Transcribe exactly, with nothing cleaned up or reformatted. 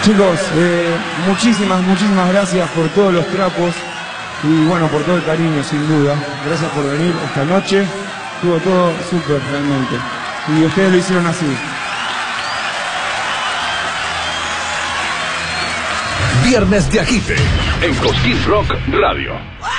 Chicos, eh, muchísimas, muchísimas gracias por todos los trapos y bueno, por todo el cariño, sin duda. Gracias por venir esta noche. Estuvo todo súper realmente. Y ustedes lo hicieron así. Viernes de Agite en Cosquín Rock Radio.